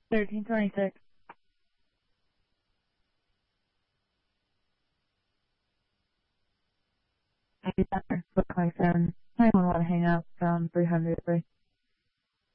1326. Look like 7. I don't want to hang up from 303.